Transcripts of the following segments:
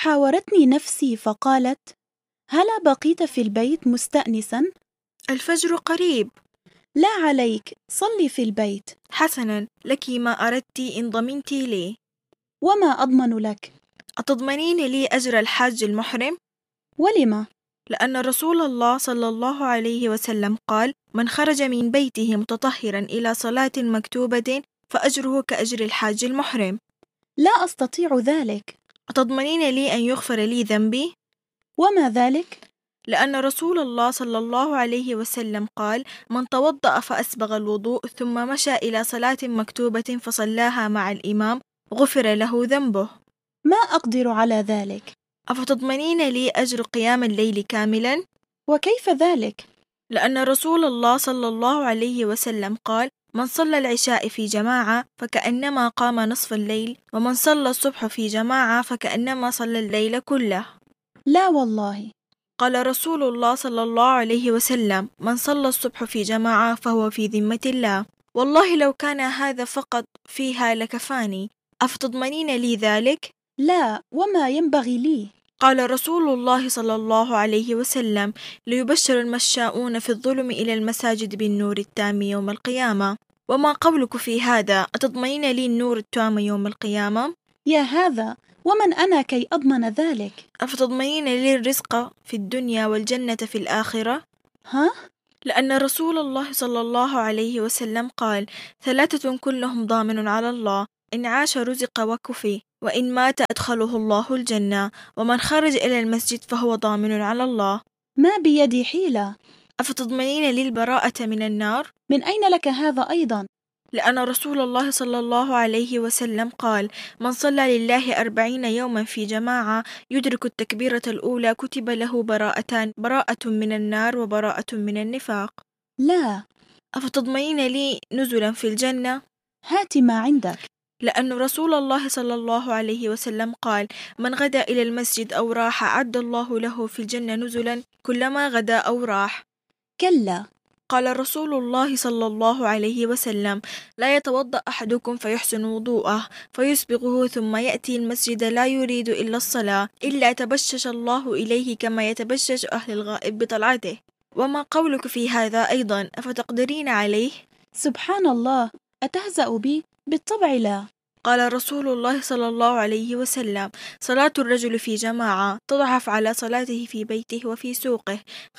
حاورتني نفسي فقالت: هلا بقيت في البيت مستأنسا؟ الفجر قريب. لا عليك، صلي في البيت. حسنا، لك ما أردت إن ضمنت لي. وما أضمن لك؟ أتضمنين لي أجر الحاج المحرم؟ ولم؟ لأن رسول الله صلى الله عليه وسلم قال: من خرج من بيته متطهرا إلى صلاة مكتوبة فأجره كأجر الحاج المحرم. لا أستطيع ذلك. أتضمنين لي أن يغفر لي ذنبي؟ وما ذلك؟ لأن رسول الله صلى الله عليه وسلم قال: من توضأ فأسبغ الوضوء ثم مشى إلى صلاة مكتوبة فصلاها مع الإمام غفر له ذنبه. ما أقدر على ذلك. أفتضمنين لي أجر قيام الليل كاملا؟ وكيف ذلك؟ لأن رسول الله صلى الله عليه وسلم قال: من صلى العشاء في جماعة فكأنما قام نصف الليل، ومن صلى الصبح في جماعة فكأنما صلى الليل كله. لا والله. قال رسول الله صلى الله عليه وسلم: من صلى الصبح في جماعة فهو في ذمة الله. والله لو كان هذا فقط فيها لكفاني. أفتضمنين لي ذلك؟ لا، وما ينبغي لي. قال رسول الله صلى الله عليه وسلم: ليبشر المشاؤون في الظلم إلى المساجد بالنور التام يوم القيامة. وما قولك في هذا؟ أتضمنين لي النور التام يوم القيامة؟ يا هذا، ومن أنا كي أضمن ذلك؟ أفتضمنين لي الرزق في الدنيا والجنة في الآخرة؟ ها؟ لأن رسول الله صلى الله عليه وسلم قال: ثلاثة كلهم ضامن على الله: إن عاش رزق وكفي، وإن مات أدخله الله الجنة، ومن خرج إلى المسجد فهو ضامن على الله. ما بيدي حيلة. أفتضمنين لي البراءة من النار؟ من أين لك هذا أيضا؟ لأن رسول الله صلى الله عليه وسلم قال: من صلى لله 40 يوما في جماعة يدرك التكبيرة الأولى كتب له براءتان: براءة من النار وبراءة من النفاق. لا. أفتضمنين لي نزلا في الجنة؟ هات ما عندك. لأن رسول الله صلى الله عليه وسلم قال: من غدا إلى المسجد أو راح أعد الله له في الجنة نزلا كلما غدا أو راح. كلا. قال رسول الله صلى الله عليه وسلم: لا يتوضأ أحدكم فيحسن وضوءه فيسبغه ثم يأتي المسجد لا يريد إلا الصلاة إلا تبشش الله إليه كما يتبشش أهل الغائب بطلعته. وما قولك في هذا أيضا؟ أفتقدرين عليه؟ سبحان الله، أتهزأ بي؟ بالطبع لا. قال رسول الله صلى الله عليه وسلم: صلاة الرجل في جماعة تضعف على صلاته في بيته وفي سوقه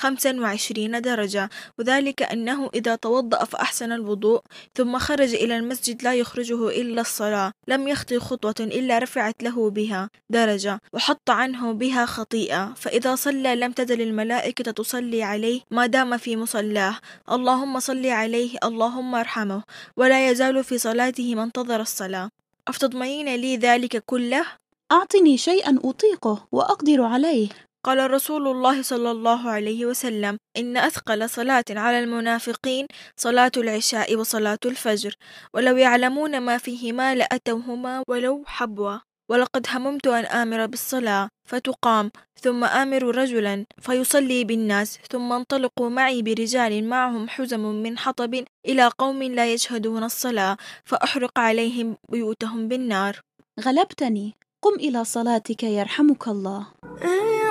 25 درجة، وذلك أنه إذا توضأ فأحسن الوضوء ثم خرج إلى المسجد لا يخرجه إلا الصلاة لم يخطي خطوة إلا رفعت له بها درجة وحط عنه بها خطيئة، فإذا صلى لم تزل الملائكة تصلي عليه ما دام في مصلاه: اللهم صل عليه، اللهم ارحمه، ولا يزال في صلاته ما انتظر الصلاة. أفتضمنين لي ذلك كله؟ أعطني شيئا أطيقه وأقدر عليه. قال رسول الله صلى الله عليه وسلم: إن أثقل صلاة على المنافقين صلاة العشاء وصلاة الفجر، ولو يعلمون ما فيهما لأتوهما ولو حبوا. ولقد هممت أن آمر بالصلاة فتقام، ثم آمر رجلا فيصلي بالناس، ثم انطلقوا معي برجال معهم حزم من حطب إلى قوم لا يشهدون الصلاة فأحرق عليهم بيوتهم بالنار. غلبتني، قم إلى صلاتك يرحمك الله.